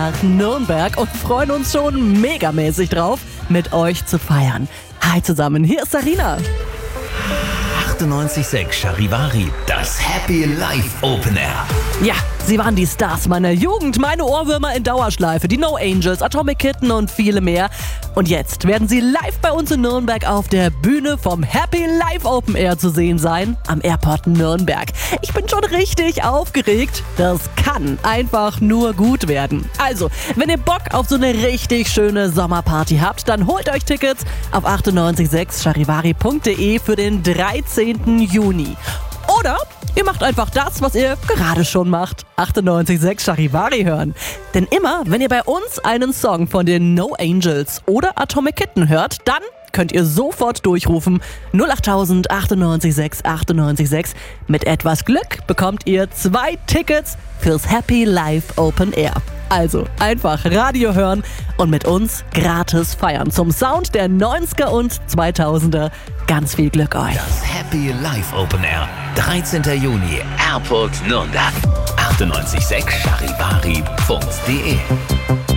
nach Nürnberg und freuen uns schon megamäßig drauf, mit euch zu feiern. Hi zusammen, hier ist Sarina. 98.6 Charivari, das Happy Life Open Air. Ja, sie waren die Stars meiner Jugend, meine Ohrwürmer in Dauerschleife, die No Angels, Atomic Kitten und viele mehr. Und jetzt werden sie live bei uns in Nürnberg auf der Bühne vom Happy Life Open Air zu sehen sein, am Airport Nürnberg. Ich bin schon richtig aufgeregt. Das kann einfach nur gut werden. Also, wenn ihr Bock auf so eine richtig schöne Sommerparty habt, dann holt euch Tickets auf 986charivari.de für den 13. Juni. Oder ihr macht einfach das, was ihr gerade schon macht. 98.6 Charivari hören. Denn immer, wenn ihr bei uns einen Song von den No Angels oder Atomic Kitten hört, dann könnt ihr sofort durchrufen 08000 98.6 98.6. Mit etwas Glück bekommt ihr 2 Tickets fürs Happy Life Open Air. Also einfach Radio hören und mit uns gratis feiern. Zum Sound der 90er und 2000er. Ganz viel Glück euch. Das Happy Life Open Air, 13. Juni, Airport Nürnberg. 98.6charivari.de